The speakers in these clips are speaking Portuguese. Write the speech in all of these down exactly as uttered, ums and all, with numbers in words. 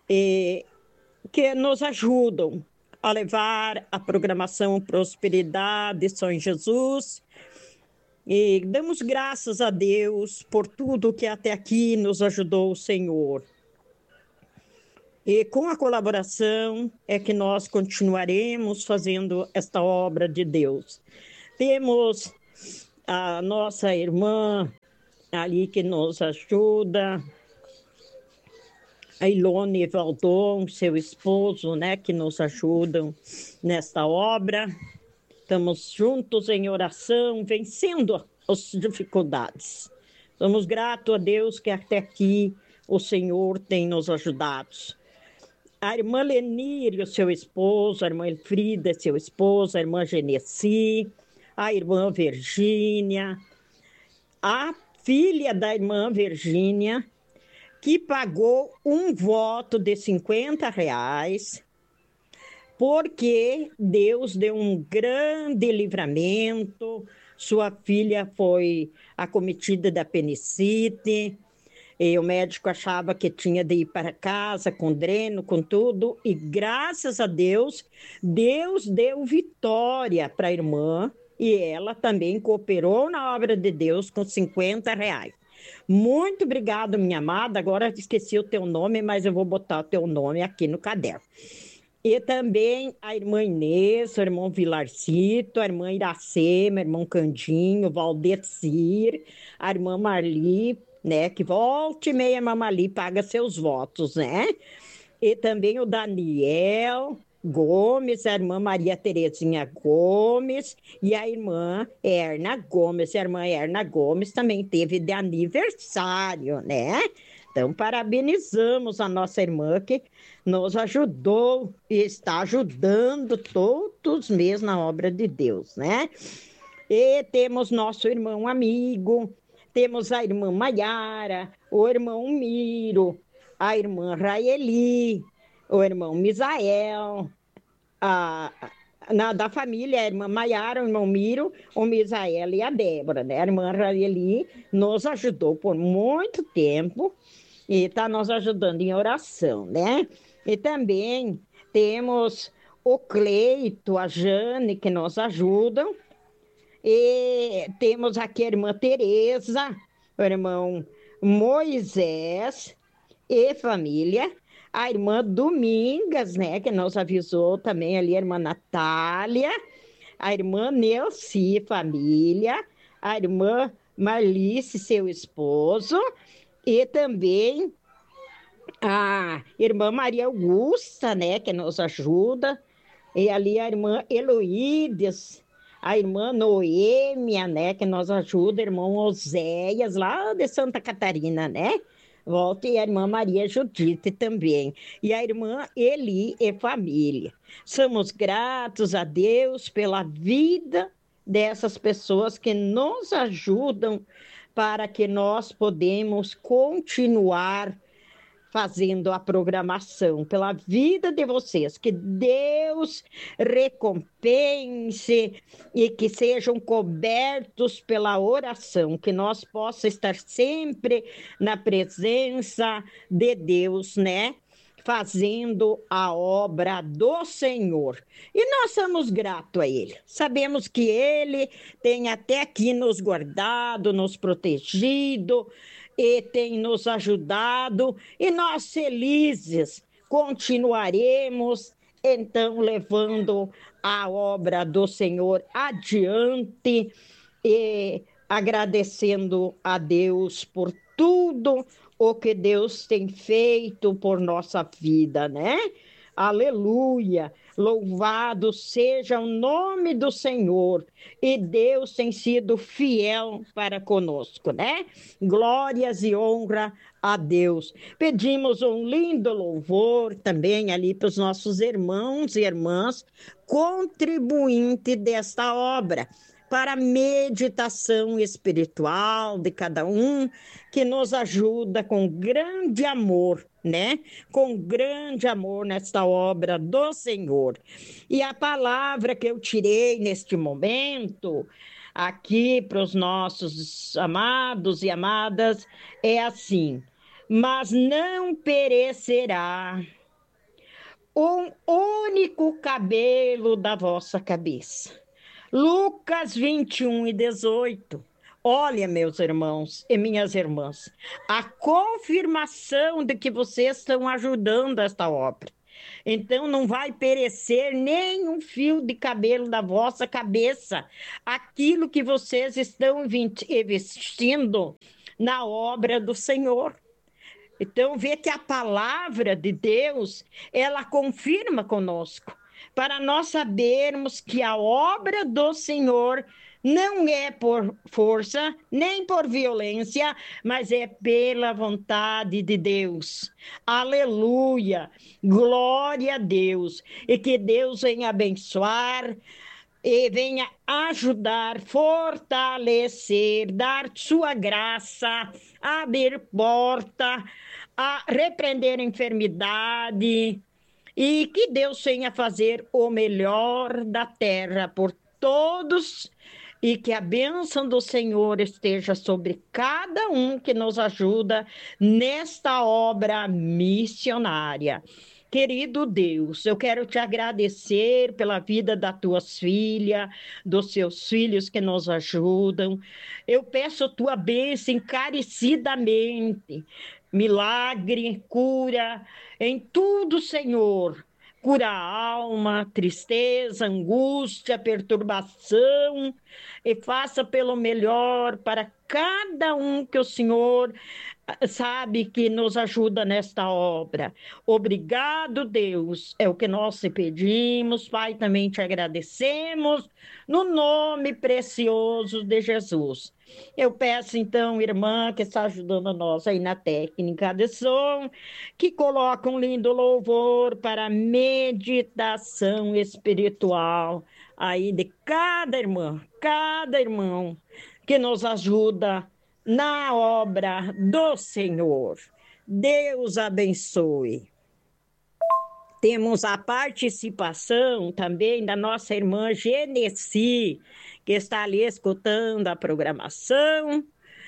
e, que nos ajudam a levar a programação Prosperidade São Jesus. E damos graças a Deus por tudo que até aqui nos ajudou o Senhor. E com a colaboração é que nós continuaremos fazendo esta obra de Deus. Temos a nossa irmã ali que nos ajuda, a Ilone Valdon, seu esposo, né, que nos ajudam nesta obra. Estamos juntos em oração, vencendo as dificuldades. Somos gratos a Deus que até aqui o Senhor tem nos ajudado. A irmã Lenir e o seu esposo, a irmã Elfrida, seu esposo, a irmã Genesi, a irmã Virgínia, a filha da irmã Virgínia, que pagou um voto de cinquenta reais, porque Deus deu um grande livramento, sua filha foi acometida da apendicite, e o médico achava que tinha de ir para casa com dreno, com tudo, e graças a Deus, Deus deu vitória para a irmã, e ela também cooperou na obra de Deus com cinquenta reais. Muito obrigado, minha amada. Agora esqueci o teu nome, mas eu vou botar o teu nome aqui no caderno. E também a irmã Inês, o irmão Vilarcito, a irmã Iracema, o irmão Candinho, o Valdecir, a irmã Marli, né? Que volta e meia a Mamali paga seus votos, né? E também o Daniel Gomes, a irmã Maria Terezinha Gomes e a irmã Erna Gomes. A irmã Erna Gomes também teve de aniversário, né? Então, parabenizamos a nossa irmã que nos ajudou e está ajudando todos os meses na obra de Deus, né? E temos nosso irmão amigo, temos a irmã Maiara, o irmão Miro, a irmã Raeli, o irmão Misael, a, na, da família, a irmã Maiara, o irmão Miro, o Misael e a Débora, né? A irmã Raeli nos ajudou por muito tempo e está nos ajudando em oração, né? E também temos o Cleito, a Jane, que nos ajudam. E temos aqui a irmã Tereza, o irmão Moisés e família, a irmã Domingas, né, que nos avisou também ali, a irmã Natália, a irmã Neuci, família, a irmã Marlice, seu esposo, e também a irmã Maria Augusta, né, que nos ajuda, e ali a irmã Heloídes, a irmã Noêmia, né, que nos ajuda, irmão Oséias, lá de Santa Catarina, né? Volta, e a irmã Maria Judite também. E a irmã Eli e família. Somos gratos a Deus pela vida dessas pessoas que nos ajudam para que nós podemos continuar fazendo a programação, pela vida de vocês. Que Deus recompense e que sejam cobertos pela oração, que nós possamos estar sempre na presença de Deus, né? Fazendo a obra do Senhor. E nós somos gratos a Ele. Sabemos que Ele tem até aqui nos guardado, nos protegido, e tem nos ajudado, e nós felizes continuaremos, então, levando a obra do Senhor adiante e agradecendo a Deus por tudo o que Deus tem feito por nossa vida, né? Aleluia! Louvado seja o nome do Senhor. E Deus tem sido fiel para conosco, né? Glórias e honra a Deus. Pedimos um lindo louvor também ali para os nossos irmãos e irmãs contribuintes desta obra, para a meditação espiritual de cada um, que nos ajuda com grande amor, né? Com grande amor nesta obra do Senhor. E a palavra que eu tirei neste momento, aqui para os nossos amados e amadas, é assim: mas não perecerá um único cabelo da vossa cabeça. Lucas vinte e um e dezoito. Olha, meus irmãos e minhas irmãs, a confirmação de que vocês estão ajudando esta obra. Então, não vai perecer nem um fio de cabelo da vossa cabeça. Aquilo que vocês estão investindo na obra do Senhor. Então, vê que a palavra de Deus, ela confirma conosco, para nós sabermos que a obra do Senhor não é por força, nem por violência, mas é pela vontade de Deus. Aleluia! Glória a Deus! E que Deus venha abençoar e venha ajudar, fortalecer, dar sua graça, abrir porta, a repreender a enfermidade, e que Deus venha fazer o melhor da terra por todos, e que a bênção do Senhor esteja sobre cada um que nos ajuda nesta obra missionária. Querido Deus, eu quero te agradecer pela vida das tuas filhas, dos seus filhos que nos ajudam. Eu peço a tua bênção encarecidamente. Milagre, cura, em tudo, Senhor. Cura a alma, tristeza, angústia, perturbação, e faça pelo melhor para cada um que o Senhor sabe que nos ajuda nesta obra. Obrigado, Deus, é o que nós te pedimos, Pai, também te agradecemos, no nome precioso de Jesus. Eu peço, então, irmã, que está ajudando nós aí na técnica de som, que coloque um lindo louvor para a meditação espiritual aí de cada irmã, cada irmão que nos ajuda na obra do Senhor. Deus abençoe. Temos a participação também da nossa irmã Genesi, que está ali escutando a programação,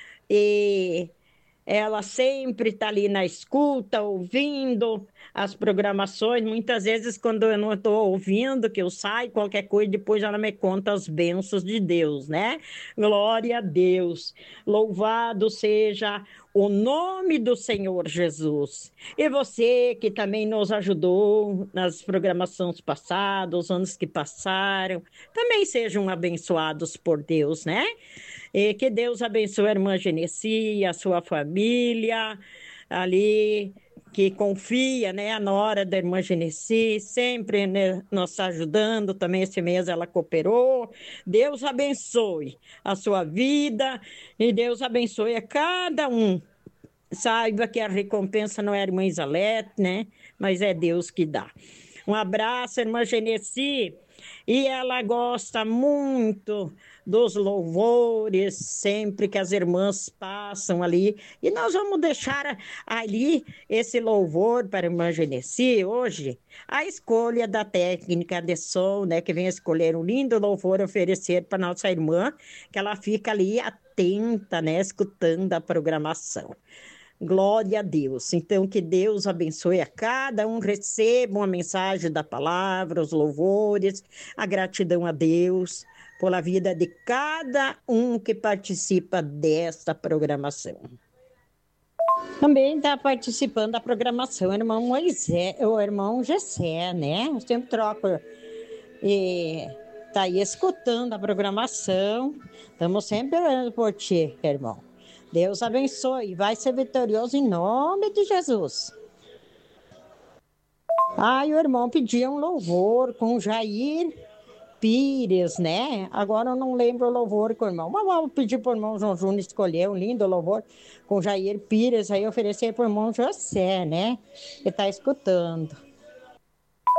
e ela sempre está ali na escuta, ouvindo as programações. Muitas vezes, quando eu não estou ouvindo, que eu saio, qualquer coisa, depois ela me conta as bênçãos de Deus, né? Glória a Deus. Louvado seja o nome do Senhor Jesus. E você que também nos ajudou nas programações passadas, os anos que passaram, também sejam abençoados por Deus, né? E que Deus abençoe a irmã Genesi, a sua família, ali, que confia, né, a nora da irmã Genesi, sempre, né, nos ajudando, também esse mês ela cooperou. Deus abençoe a sua vida e Deus abençoe a cada um. Saiba que a recompensa não é a irmã Isalete, né, mas é Deus que dá. Um abraço, irmã Genesi, e ela gosta muito dos louvores, sempre que as irmãs passam ali. E nós vamos deixar ali esse louvor para a irmã Genesi hoje, a escolha da técnica de som, né, que vem escolher um lindo louvor oferecer para nossa irmã, que ela fica ali atenta, né, escutando a programação. Glória a Deus. Então, que Deus abençoe a cada um, receba uma mensagem da palavra, os louvores, a gratidão a Deus pela vida de cada um que participa desta programação. Também está participando da programação o irmão Moisés, o irmão Gessé, né? Eu sempre troco. E está aí escutando a programação. Estamos sempre orando por ti, irmão. Deus abençoe, vai ser vitorioso em nome de Jesus. Ah, e o irmão pedia um louvor com Jair Pires, né? Agora eu não lembro o louvor com o irmão, mas vamos pedir para o irmão João Júnior escolher um lindo louvor com Jair Pires, aí oferecer para o irmão José, né? Que está escutando.